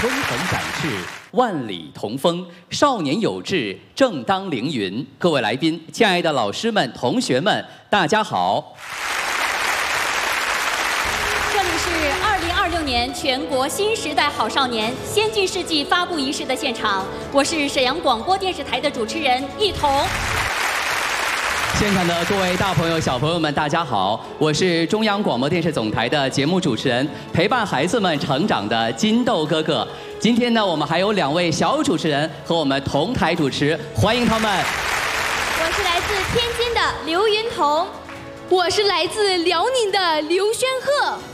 春风展翅，万里同风，少年有志，正当凌云。各位来宾，亲爱的老师们、同学们，大家好。 这里是2026年全国新时代好少年先进事迹发布仪式的现场，我是沈阳广播电视台的主持人一彤。 现场的各位大朋友、小朋友们，大家好！我是中央广播电视总台的节目主持人，陪伴孩子们成长的金豆哥哥。今天呢，我们还有2位小主持人和我们同台主持，欢迎他们。 我是来自天津的刘云彤， 我是来自辽宁的刘轩鹤。